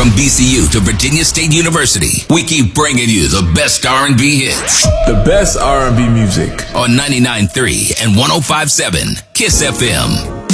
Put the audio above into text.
From VCU to Virginia State University, we keep bringing you the best R&B hits. The best R&B music. On 99.3 and 105.7 KISS FM.